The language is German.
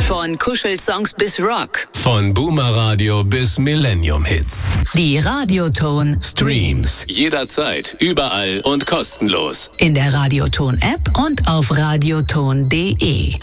Von Kuschelsongs bis Rock. Von Boomer Radio bis Millennium Hits. Die Radioton Streams. Jederzeit, überall und kostenlos. in der Radioton App und auf radioton.de.